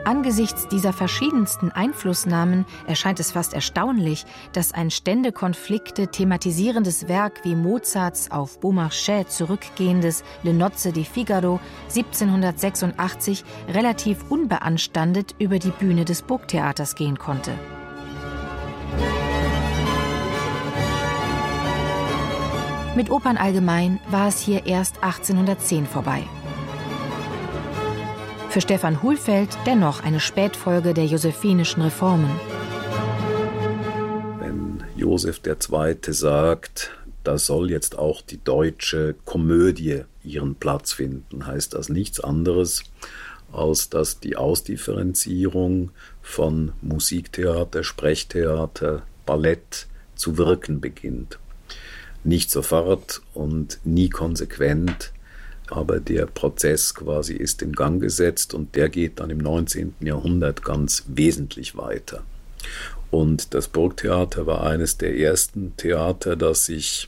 Angesichts dieser verschiedensten Einflussnahmen erscheint es fast erstaunlich, dass ein Ständekonflikte thematisierendes Werk wie Mozarts auf Beaumarchais zurückgehendes Le Nozze di Figaro 1786 relativ unbeanstandet über die Bühne des Burgtheaters gehen konnte. Mit Opern allgemein war es hier erst 1810 vorbei. Für Stefan Hulfeld dennoch eine Spätfolge der josephinischen Reformen. Wenn Joseph II. Sagt, da soll jetzt auch die deutsche Komödie ihren Platz finden, heißt das nichts anderes, als dass die Ausdifferenzierung von Musiktheater, Sprechtheater, Ballett zu wirken beginnt. Nicht sofort und nie konsequent, aber der Prozess quasi ist in Gang gesetzt und der geht dann im 19. Jahrhundert ganz wesentlich weiter. Und das Burgtheater war eines der ersten Theater, das sich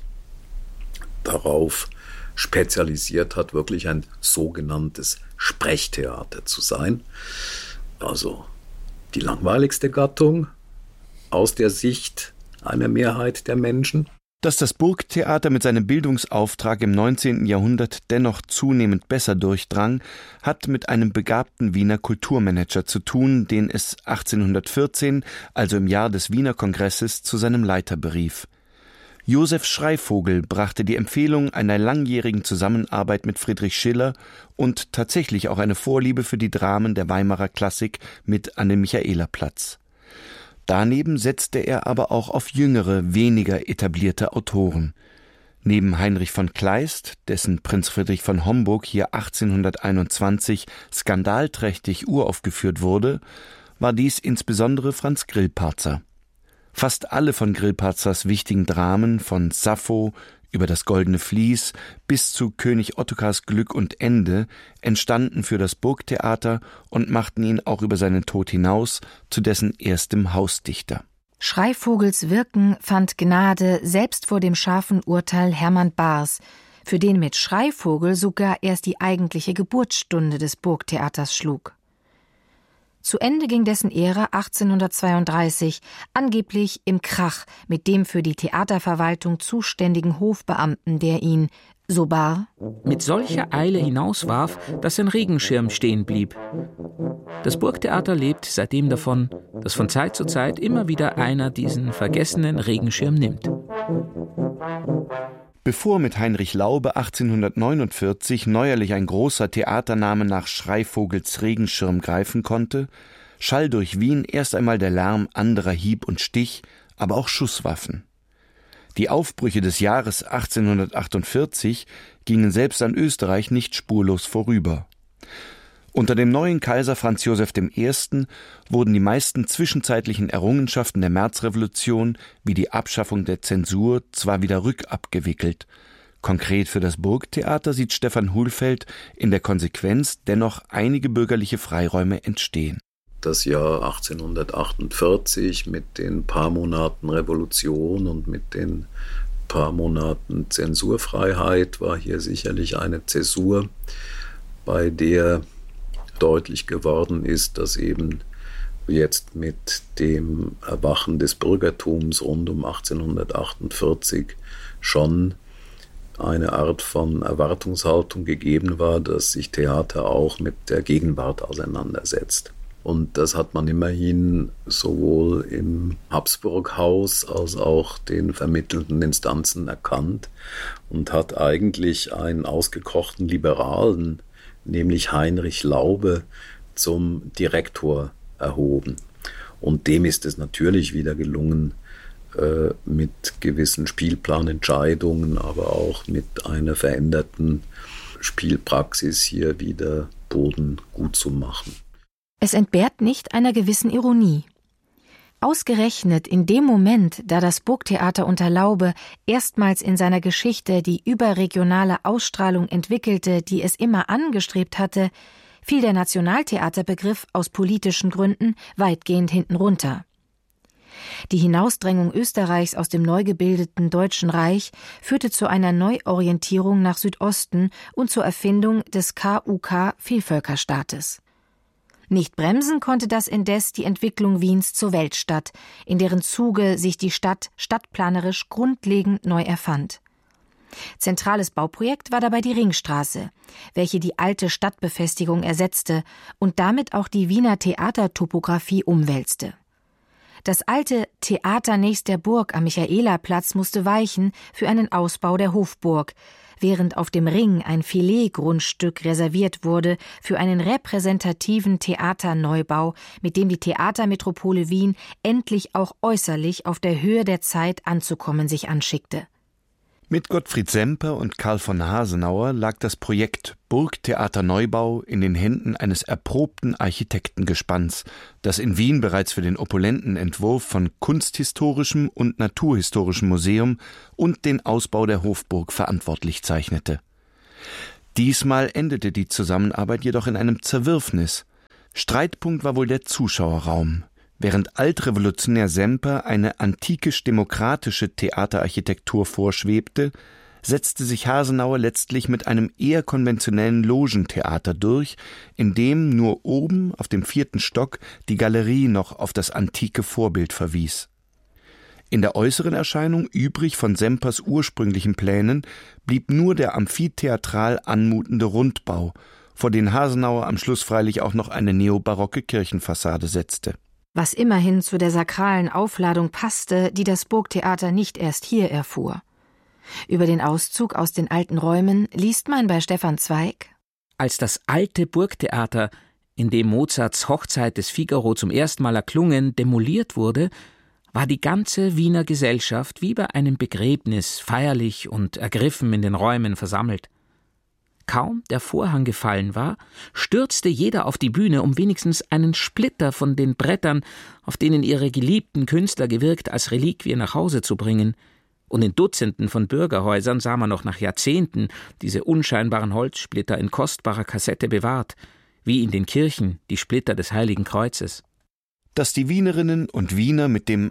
darauf spezialisiert hat, wirklich ein sogenanntes Sprechtheater zu sein. Also die langweiligste Gattung aus der Sicht einer Mehrheit der Menschen. Dass das Burgtheater mit seinem Bildungsauftrag im 19. Jahrhundert dennoch zunehmend besser durchdrang, hat mit einem begabten Wiener Kulturmanager zu tun, den es 1814, also im Jahr des Wiener Kongresses, zu seinem Leiter berief. Josef Schreivogel brachte die Empfehlung einer langjährigen Zusammenarbeit mit Friedrich Schiller und tatsächlich auch eine Vorliebe für die Dramen der Weimarer Klassik mit an den Michaelerplatz. Daneben setzte er aber auch auf jüngere, weniger etablierte Autoren. Neben Heinrich von Kleist, dessen Prinz Friedrich von Homburg hier 1821 skandalträchtig uraufgeführt wurde, war dies insbesondere Franz Grillparzer. Fast alle von Grillparzers wichtigen Dramen, von Sappho über das Goldene Vlies bis zu König Ottokars Glück und Ende, entstanden für das Burgtheater und machten ihn auch über seinen Tod hinaus zu dessen erstem Hausdichter. Schreivogels Wirken fand Gnade selbst vor dem scharfen Urteil Hermann Bahrs, für den mit Schreivogel sogar erst die eigentliche Geburtsstunde des Burgtheaters schlug. Zu Ende ging dessen Ära 1832, angeblich im Krach mit dem für die Theaterverwaltung zuständigen Hofbeamten, der ihn, so Bahr, mit solcher Eile hinauswarf, dass sein Regenschirm stehen blieb. Das Burgtheater lebt seitdem davon, dass von Zeit zu Zeit immer wieder einer diesen vergessenen Regenschirm nimmt. Bevor mit Heinrich Laube 1849 neuerlich ein großer Theatername nach Schreivogels Regenschirm greifen konnte, schall durch Wien erst einmal der Lärm anderer Hieb- und Stich, aber auch Schusswaffen. Die Aufbrüche des Jahres 1848 gingen selbst an Österreich nicht spurlos vorüber. Unter dem neuen Kaiser Franz Joseph I. wurden die meisten zwischenzeitlichen Errungenschaften der Märzrevolution, wie die Abschaffung der Zensur, zwar wieder rückabgewickelt. Konkret für das Burgtheater sieht Stefan Hulfeld in der Konsequenz dennoch einige bürgerliche Freiräume entstehen. Das Jahr 1848 mit den paar Monaten Revolution und mit den paar Monaten Zensurfreiheit war hier sicherlich eine Zäsur, bei der deutlich geworden ist, dass eben jetzt mit dem Erwachen des Bürgertums rund um 1848 schon eine Art von Erwartungshaltung gegeben war, dass sich Theater auch mit der Gegenwart auseinandersetzt. Und das hat man immerhin sowohl im Habsburghaus als auch den vermittelnden Instanzen erkannt und hat eigentlich einen ausgekochten Liberalen, nämlich Heinrich Laube, zum Direktor erhoben. Und dem ist es natürlich wieder gelungen, mit gewissen Spielplanentscheidungen, aber auch mit einer veränderten Spielpraxis hier wieder Boden gut zu machen. Es entbehrt nicht einer gewissen Ironie. Ausgerechnet in dem Moment, da das Burgtheater unter Laube erstmals in seiner Geschichte die überregionale Ausstrahlung entwickelte, die es immer angestrebt hatte, fiel der Nationaltheaterbegriff aus politischen Gründen weitgehend hinten runter. Die Hinausdrängung Österreichs aus dem neu gebildeten Deutschen Reich führte zu einer Neuorientierung nach Südosten und zur Erfindung des KUK-Vielvölkerstaates. Nicht bremsen konnte das indes die Entwicklung Wiens zur Weltstadt, in deren Zuge sich die Stadt stadtplanerisch grundlegend neu erfand. Zentrales Bauprojekt war dabei die Ringstraße, welche die alte Stadtbefestigung ersetzte und damit auch die Wiener Theatertopographie umwälzte. Das alte Theater nächst der Burg am Michaelerplatz musste weichen für einen Ausbau der Hofburg, während auf dem Ring ein Filetgrundstück reserviert wurde für einen repräsentativen Theaterneubau, mit dem die Theatermetropole Wien endlich auch äußerlich auf der Höhe der Zeit anzukommen sich anschickte. Mit Gottfried Semper und Karl von Hasenauer lag das Projekt Burgtheaterneubau in den Händen eines erprobten Architektengespanns, das in Wien bereits für den opulenten Entwurf von kunsthistorischem und naturhistorischem Museum und den Ausbau der Hofburg verantwortlich zeichnete. Diesmal endete die Zusammenarbeit jedoch in einem Zerwürfnis. Streitpunkt war wohl der Zuschauerraum. Während altrevolutionär Semper eine antikisch-demokratische Theaterarchitektur vorschwebte, setzte sich Hasenauer letztlich mit einem eher konventionellen Logentheater durch, in dem nur oben auf dem 4. Stock die Galerie noch auf das antike Vorbild verwies. In der äußeren Erscheinung, übrig von Sempers ursprünglichen Plänen, blieb nur der amphitheatral anmutende Rundbau, vor den Hasenauer am Schluss freilich auch noch eine neobarocke Kirchenfassade setzte. Was immerhin zu der sakralen Aufladung passte, die das Burgtheater nicht erst hier erfuhr. Über den Auszug aus den alten Räumen liest man bei Stefan Zweig: Als das alte Burgtheater, in dem Mozarts Hochzeit des Figaro zum ersten Mal erklungen, demoliert wurde, war die ganze Wiener Gesellschaft wie bei einem Begräbnis feierlich und ergriffen in den Räumen versammelt. Kaum der Vorhang gefallen war, stürzte jeder auf die Bühne, um wenigstens einen Splitter von den Brettern, auf denen ihre geliebten Künstler gewirkt, als Reliquie nach Hause zu bringen. Und in Dutzenden von Bürgerhäusern sah man noch nach Jahrzehnten diese unscheinbaren Holzsplitter in kostbarer Kassette bewahrt, wie in den Kirchen die Splitter des Heiligen Kreuzes. Dass die Wienerinnen und Wiener mit dem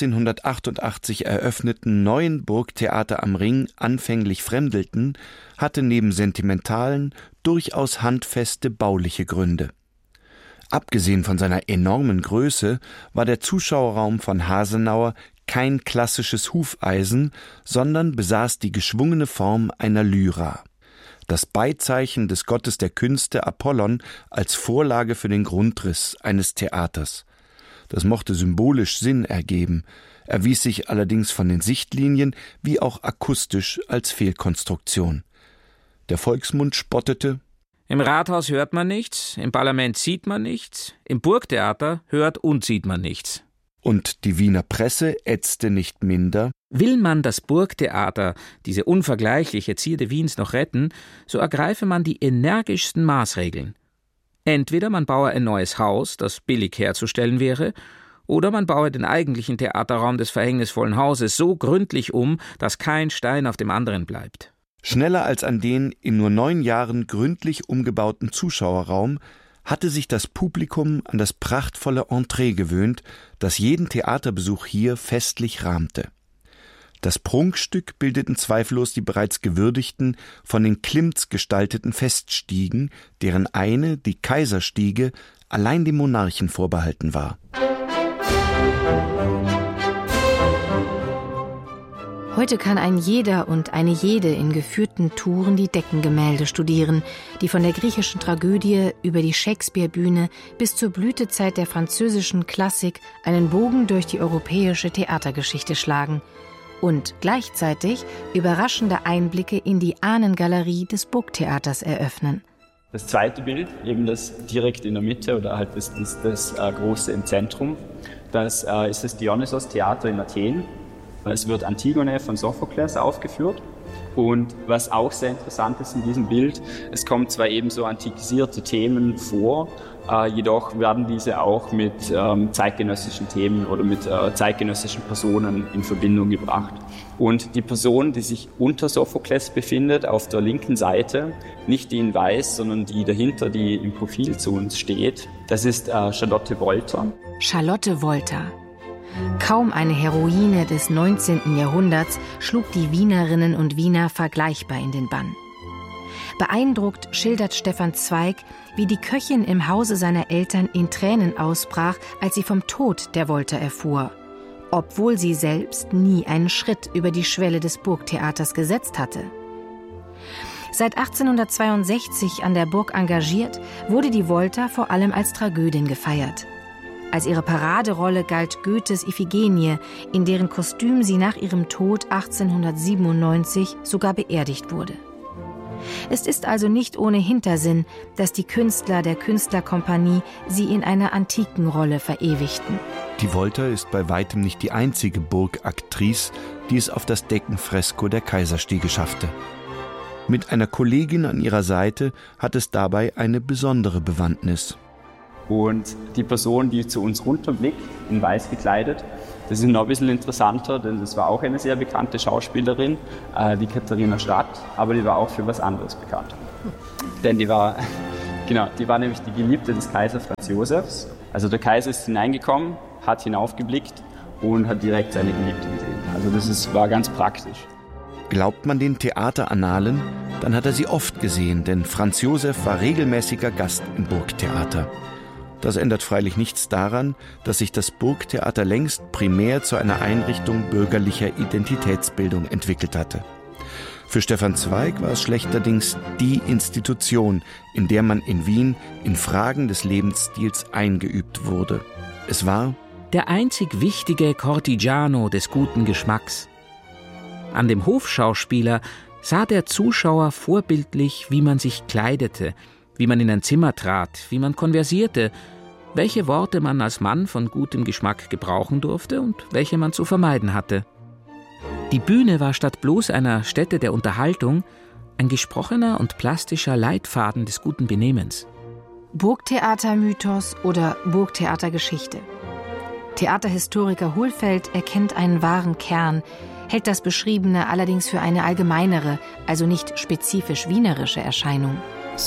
1888 eröffneten neuen Burgtheater am Ring anfänglich fremdelten, hatte neben sentimentalen durchaus handfeste bauliche Gründe. Abgesehen von seiner enormen Größe war der Zuschauerraum von Hasenauer kein klassisches Hufeisen, sondern besaß die geschwungene Form einer Lyra. Das Beizeichen des Gottes der Künste Apollon als Vorlage für den Grundriss eines Theaters. Das mochte symbolisch Sinn ergeben, erwies sich allerdings von den Sichtlinien wie auch akustisch als Fehlkonstruktion. Der Volksmund spottete: Im Rathaus hört man nichts, im Parlament sieht man nichts, im Burgtheater hört und sieht man nichts. Und die Wiener Presse ätzte nicht minder: Will man das Burgtheater, diese unvergleichliche Zierde Wiens, noch retten, so ergreife man die energischsten Maßregeln. Entweder man baue ein neues Haus, das billig herzustellen wäre, oder man baue den eigentlichen Theaterraum des verhängnisvollen Hauses so gründlich um, dass kein Stein auf dem anderen bleibt. Schneller als an den in nur 9 Jahren gründlich umgebauten Zuschauerraum hatte sich das Publikum an das prachtvolle Entree gewöhnt, das jeden Theaterbesuch hier festlich rahmte. Das Prunkstück bildeten zweifellos die bereits gewürdigten, von den Klimts gestalteten Feststiegen, deren eine, die Kaiserstiege, allein dem Monarchen vorbehalten war. Heute kann ein jeder und eine jede in geführten Touren die Deckengemälde studieren, die von der griechischen Tragödie über die Shakespeare-Bühne bis zur Blütezeit der französischen Klassik einen Bogen durch die europäische Theatergeschichte schlagen und gleichzeitig überraschende Einblicke in die Ahnengalerie des Burgtheaters eröffnen. Das zweite Bild, eben das direkt in der Mitte oder halt das große im Zentrum, das ist das Dionysos-Theater in Athen. Es wird Antigone von Sophokles aufgeführt. Und was auch sehr interessant ist in diesem Bild, es kommen zwar eben so antikisierte Themen vor, jedoch werden diese auch mit zeitgenössischen Themen oder mit zeitgenössischen Personen in Verbindung gebracht. Und die Person, die sich unter Sophokles befindet, auf der linken Seite, nicht die in Weiß, sondern die dahinter, die im Profil zu uns steht, das ist Charlotte Wolter. Charlotte Wolter. Kaum eine Heroine des 19. Jahrhunderts schlug die Wienerinnen und Wiener vergleichbar in den Bann. Beeindruckt schildert Stefan Zweig, wie die Köchin im Hause seiner Eltern in Tränen ausbrach, als sie vom Tod der Wolter erfuhr, obwohl sie selbst nie einen Schritt über die Schwelle des Burgtheaters gesetzt hatte. Seit 1862 an der Burg engagiert, wurde die Wolter vor allem als Tragödin gefeiert. Als ihre Paraderolle galt Goethes Iphigenie, in deren Kostüm sie nach ihrem Tod 1897 sogar beerdigt wurde. Es ist also nicht ohne Hintersinn, dass die Künstler der Künstlerkompanie sie in einer antiken Rolle verewigten. Die Wolter ist bei weitem nicht die einzige Burgaktrice, die es auf das Deckenfresko der Kaiserstiege schaffte. Mit einer Kollegin an ihrer Seite hat es dabei eine besondere Bewandtnis. Und die Person, die zu uns runterblickt, in weiß gekleidet, das ist noch ein bisschen interessanter, denn das war auch eine sehr bekannte Schauspielerin, die Katharina Stadt, aber die war auch für was anderes bekannt. Denn die war nämlich die Geliebte des Kaisers Franz Josefs. Also der Kaiser ist hineingekommen, hat hinaufgeblickt und hat direkt seine Geliebte gesehen. Also war ganz praktisch. Glaubt man den Theaterannalen, dann hat er sie oft gesehen, denn Franz Josef war regelmäßiger Gast im Burgtheater. Das ändert freilich nichts daran, dass sich das Burgtheater längst primär zu einer Einrichtung bürgerlicher Identitätsbildung entwickelt hatte. Für Stefan Zweig war es schlechterdings die Institution, in der man in Wien in Fragen des Lebensstils eingeübt wurde. Es war der einzig wichtige Cortigiano des guten Geschmacks. An dem Hofschauspieler sah der Zuschauer vorbildlich, wie man sich kleidete, wie man in ein Zimmer trat, wie man konversierte, welche Worte man als Mann von gutem Geschmack gebrauchen durfte und welche man zu vermeiden hatte. Die Bühne war statt bloß einer Stätte der Unterhaltung ein gesprochener und plastischer Leitfaden des guten Benehmens. Burgtheatermythos oder Burgtheatergeschichte. Theaterhistoriker Hohlfeld erkennt einen wahren Kern, hält das Beschriebene allerdings für eine allgemeinere, also nicht spezifisch wienerische Erscheinung.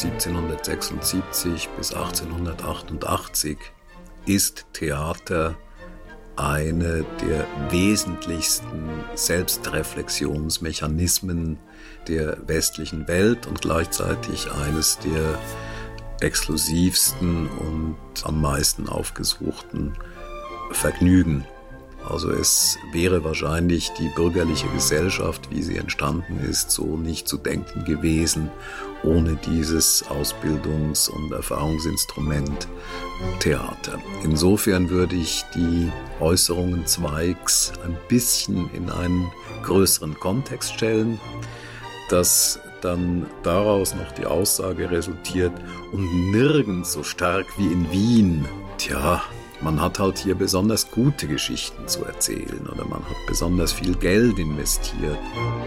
1776 bis 1888 ist Theater eine der wesentlichsten Selbstreflexionsmechanismen der westlichen Welt und gleichzeitig eines der exklusivsten und am meisten aufgesuchten Vergnügen. Also es wäre wahrscheinlich die bürgerliche Gesellschaft, wie sie entstanden ist, so nicht zu denken gewesen, ohne dieses Ausbildungs- und Erfahrungsinstrument Theater. Insofern würde ich die Äußerungen Zweigs ein bisschen in einen größeren Kontext stellen, dass dann daraus noch die Aussage resultiert, und nirgends so stark wie in Wien. Tja, man hat halt hier besonders gute Geschichten zu erzählen oder man hat besonders viel Geld investiert.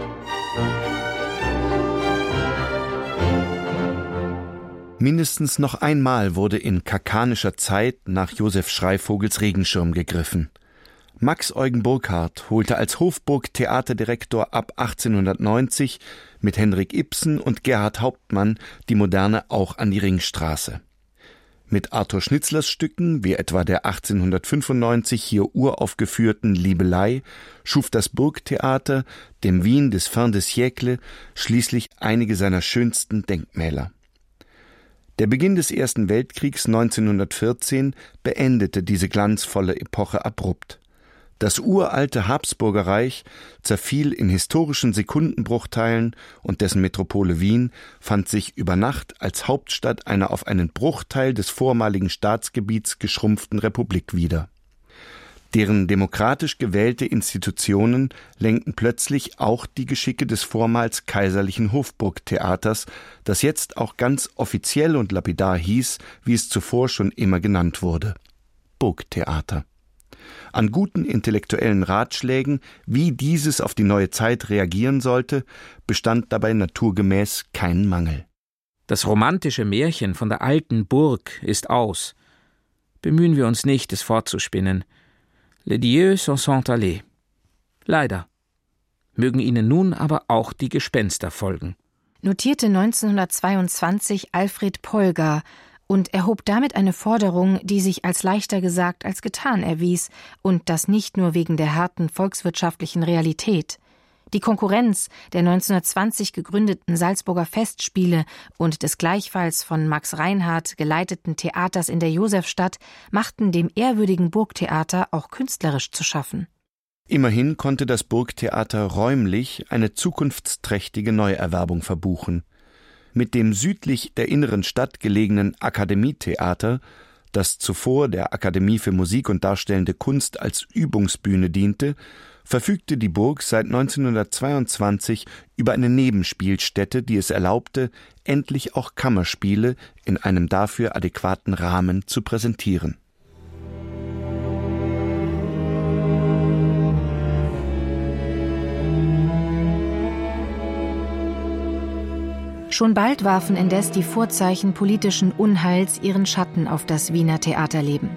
Mindestens noch einmal wurde in karkanischer Zeit nach Josef Schreivogels Regenschirm gegriffen. Max Eugen Burkhardt holte als Hofburg-Theaterdirektor ab 1890 mit Henrik Ibsen und Gerhard Hauptmann die Moderne auch an die Ringstraße. Mit Arthur Schnitzlers Stücken, wie etwa der 1895 hier uraufgeführten Liebelei, schuf das Burgtheater dem Wien des Fin de siècle schließlich einige seiner schönsten Denkmäler. Der Beginn des Ersten Weltkriegs 1914 beendete diese glanzvolle Epoche abrupt. Das uralte Habsburgerreich zerfiel in historischen Sekundenbruchteilen und dessen Metropole Wien fand sich über Nacht als Hauptstadt einer auf einen Bruchteil des vormaligen Staatsgebiets geschrumpften Republik wieder. Deren demokratisch gewählte Institutionen lenkten plötzlich auch die Geschicke des vormals kaiserlichen Hofburgtheaters, das jetzt auch ganz offiziell und lapidar hieß, wie es zuvor schon immer genannt wurde: Burgtheater. An guten intellektuellen Ratschlägen, wie dieses auf die neue Zeit reagieren sollte, bestand dabei naturgemäß kein Mangel. Das romantische Märchen von der alten Burg ist aus. Bemühen wir uns nicht, es fortzuspinnen. Les dieux s'en sont allés. Leider. Mögen ihnen nun aber auch die Gespenster folgen. Notierte 1922 Alfred Polgar und erhob damit eine Forderung, die sich als leichter gesagt als getan erwies, und das nicht nur wegen der harten volkswirtschaftlichen Realität. Die Konkurrenz der 1920 gegründeten Salzburger Festspiele und des gleichfalls von Max Reinhardt geleiteten Theaters in der Josefstadt machten dem ehrwürdigen Burgtheater auch künstlerisch zu schaffen. Immerhin konnte das Burgtheater räumlich eine zukunftsträchtige Neuerwerbung verbuchen. Mit dem südlich der inneren Stadt gelegenen Akademietheater, das zuvor der Akademie für Musik und Darstellende Kunst als Übungsbühne diente, verfügte die Burg seit 1922 über eine Nebenspielstätte, die es erlaubte, endlich auch Kammerspiele in einem dafür adäquaten Rahmen zu präsentieren. Schon bald warfen indes die Vorzeichen politischen Unheils ihren Schatten auf das Wiener Theaterleben.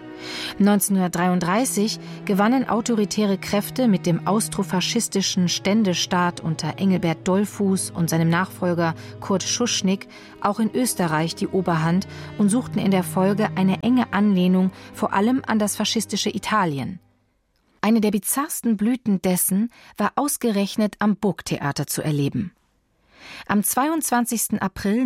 1933 gewannen autoritäre Kräfte mit dem austrofaschistischen Ständestaat unter Engelbert Dollfuß und seinem Nachfolger Kurt Schuschnigg auch in Österreich die Oberhand und suchten in der Folge eine enge Anlehnung vor allem an das faschistische Italien. Eine der bizarrsten Blüten dessen war ausgerechnet am Burgtheater zu erleben. Am 22. April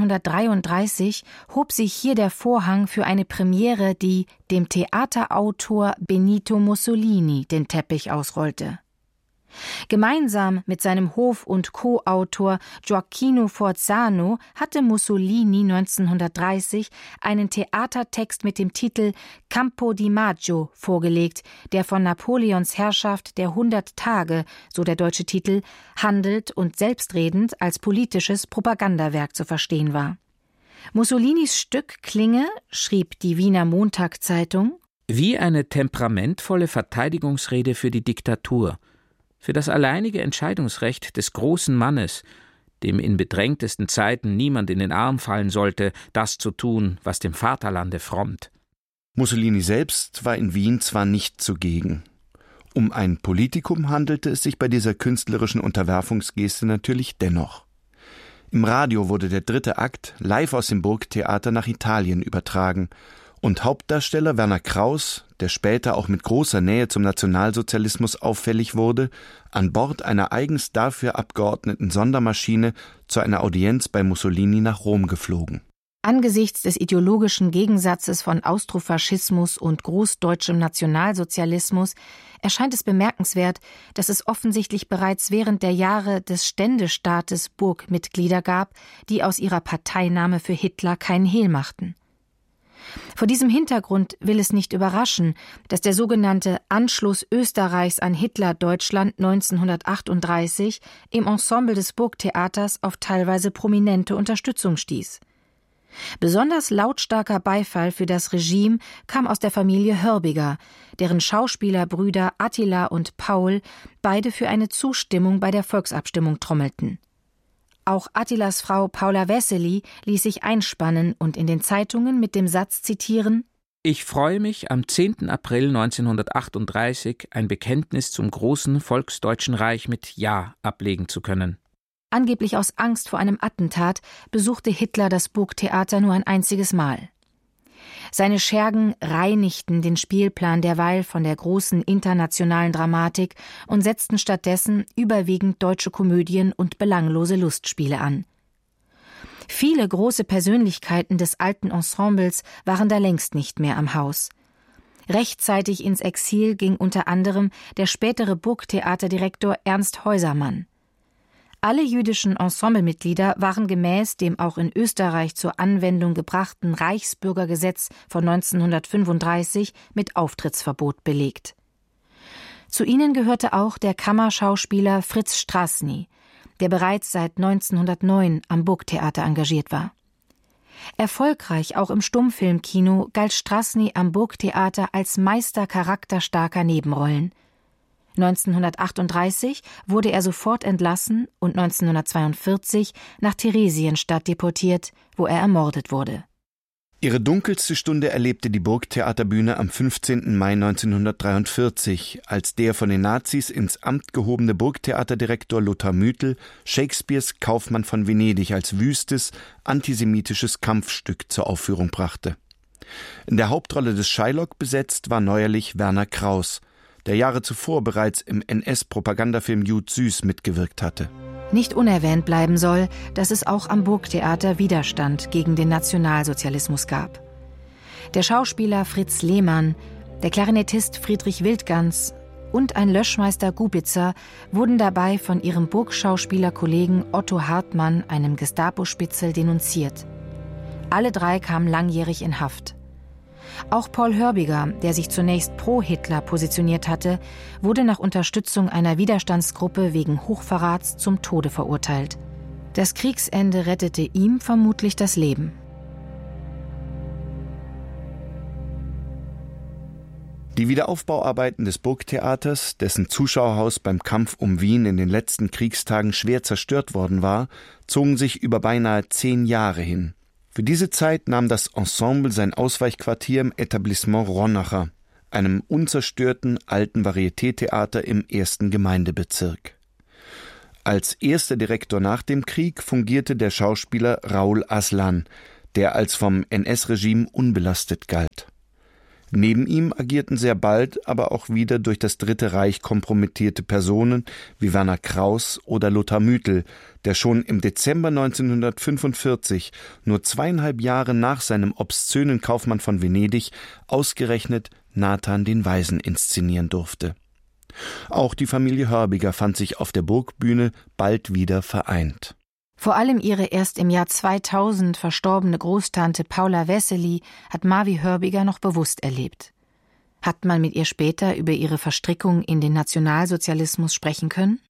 1933 hob sich hier der Vorhang für eine Premiere, die dem Theaterautor Benito Mussolini den Teppich ausrollte. Gemeinsam mit seinem Hof- und Co-Autor Gioacchino Forzano hatte Mussolini 1930 einen Theatertext mit dem Titel Campo di Maggio vorgelegt, der von Napoleons Herrschaft der 100 Tage, so der deutsche Titel, handelt und selbstredend als politisches Propagandawerk zu verstehen war. Mussolinis Stück klinge, schrieb die Wiener Montagszeitung, wie eine temperamentvolle Verteidigungsrede für die Diktatur, für das alleinige Entscheidungsrecht des großen Mannes, dem in bedrängtesten Zeiten niemand in den Arm fallen sollte, das zu tun, was dem Vaterlande frommt. Mussolini selbst war in Wien zwar nicht zugegen. Um ein Politikum handelte es sich bei dieser künstlerischen Unterwerfungsgeste natürlich dennoch. Im Radio wurde der 3. Akt live aus dem Burgtheater nach Italien übertragen und Hauptdarsteller Werner Kraus, der später auch mit großer Nähe zum Nationalsozialismus auffällig wurde, an Bord einer eigens dafür abgeordneten Sondermaschine zu einer Audienz bei Mussolini nach Rom geflogen. Angesichts des ideologischen Gegensatzes von Austrofaschismus und großdeutschem Nationalsozialismus erscheint es bemerkenswert, dass es offensichtlich bereits während der Jahre des Ständestaates Burgmitglieder gab, die aus ihrer Parteinahme für Hitler keinen Hehl machten. Vor diesem Hintergrund will es nicht überraschen, dass der sogenannte Anschluss Österreichs an Hitler-Deutschland 1938 im Ensemble des Burgtheaters auf teilweise prominente Unterstützung stieß. Besonders lautstarker Beifall für das Regime kam aus der Familie Hörbiger, deren Schauspielerbrüder Attila und Paul beide für eine Zustimmung bei der Volksabstimmung trommelten. Auch Attilas Frau Paula Wessely ließ sich einspannen und in den Zeitungen mit dem Satz zitieren: Ich freue mich, am 10. April 1938 ein Bekenntnis zum großen Volksdeutschen Reich mit Ja ablegen zu können. Angeblich aus Angst vor einem Attentat besuchte Hitler das Burgtheater nur ein einziges Mal. Seine Schergen reinigten den Spielplan derweil von der großen internationalen Dramatik und setzten stattdessen überwiegend deutsche Komödien und belanglose Lustspiele an. Viele große Persönlichkeiten des alten Ensembles waren da längst nicht mehr am Haus. Rechtzeitig ins Exil ging unter anderem der spätere Burgtheaterdirektor Ernst Häusermann. Alle jüdischen Ensemblemitglieder waren gemäß dem auch in Österreich zur Anwendung gebrachten Reichsbürgergesetz von 1935 mit Auftrittsverbot belegt. Zu ihnen gehörte auch der Kammerschauspieler Fritz Strassny, der bereits seit 1909 am Burgtheater engagiert war. Erfolgreich auch im Stummfilmkino galt Strassny am Burgtheater als Meister charakterstarker Nebenrollen. 1938 wurde er sofort entlassen und 1942 nach Theresienstadt deportiert, wo er ermordet wurde. Ihre dunkelste Stunde erlebte die Burgtheaterbühne am 15. Mai 1943, als der von den Nazis ins Amt gehobene Burgtheaterdirektor Lothar Müthel Shakespeares Kaufmann von Venedig als wüstes, antisemitisches Kampfstück zur Aufführung brachte. In der Hauptrolle des Shylock besetzt war neuerlich Werner Kraus, der Jahre zuvor bereits im NS-Propagandafilm Jud Süß mitgewirkt hatte. Nicht unerwähnt bleiben soll, dass es auch am Burgtheater Widerstand gegen den Nationalsozialismus gab. Der Schauspieler Fritz Lehmann, der Klarinettist Friedrich Wildgans und ein Löschmeister Gubitzer wurden dabei von ihrem Burgschauspielerkollegen Otto Hartmann, einem Gestapo-Spitzel, denunziert. Alle drei kamen langjährig in Haft. Auch Paul Hörbiger, der sich zunächst pro Hitler positioniert hatte, wurde nach Unterstützung einer Widerstandsgruppe wegen Hochverrats zum Tode verurteilt. Das Kriegsende rettete ihm vermutlich das Leben. Die Wiederaufbauarbeiten des Burgtheaters, dessen Zuschauerhaus beim Kampf um Wien in den letzten Kriegstagen schwer zerstört worden war, zogen sich über beinahe 10 Jahre hin. Für diese Zeit nahm das Ensemble sein Ausweichquartier im Etablissement Ronacher, einem unzerstörten alten Varietétheater im 1. Gemeindebezirk. Als erster Direktor nach dem Krieg fungierte der Schauspieler Raoul Aslan, der als vom NS-Regime unbelastet galt. Neben ihm agierten sehr bald aber auch wieder durch das Dritte Reich kompromittierte Personen wie Werner Krauss oder Lothar Müthel, der schon im Dezember 1945, nur 2,5 Jahre nach seinem obszönen Kaufmann von Venedig, ausgerechnet Nathan den Weisen inszenieren durfte. Auch die Familie Hörbiger fand sich auf der Burgbühne bald wieder vereint. Vor allem ihre erst im Jahr 2000 verstorbene Großtante Paula Wessely hat Mavi Hörbiger noch bewusst erlebt. Hat man mit ihr später über ihre Verstrickung in den Nationalsozialismus sprechen können?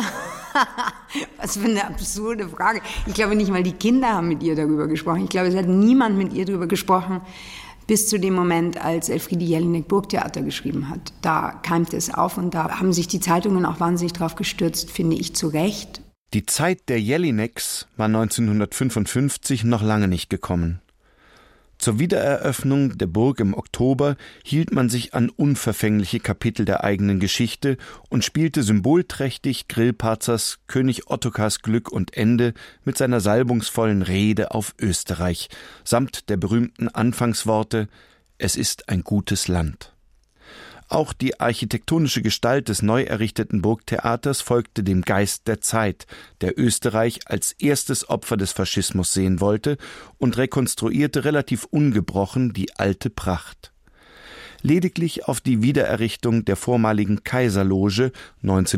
Was für eine absurde Frage. Ich glaube, nicht mal die Kinder haben mit ihr darüber gesprochen. Ich glaube, es hat niemand mit ihr darüber gesprochen, bis zu dem Moment, als Elfriede Jelinek Burgtheater geschrieben hat. Da keimte es auf und da haben sich die Zeitungen auch wahnsinnig drauf gestürzt, finde ich zu Recht. Die Zeit der Jelineks war 1955 noch lange nicht gekommen. Zur Wiedereröffnung der Burg im Oktober hielt man sich an unverfängliche Kapitel der eigenen Geschichte und spielte symbolträchtig Grillparzers König Ottokars Glück und Ende mit seiner salbungsvollen Rede auf Österreich, samt der berühmten Anfangsworte »Es ist ein gutes Land«. Auch die architektonische Gestalt des neu errichteten Burgtheaters folgte dem Geist der Zeit, der Österreich als erstes Opfer des Faschismus sehen wollte und rekonstruierte relativ ungebrochen die alte Pracht. Lediglich auf die Wiedererrichtung der vormaligen Kaiserloge,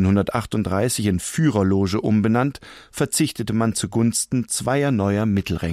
1938 in Führerloge umbenannt, verzichtete man zugunsten 2 neuer Mittelränge.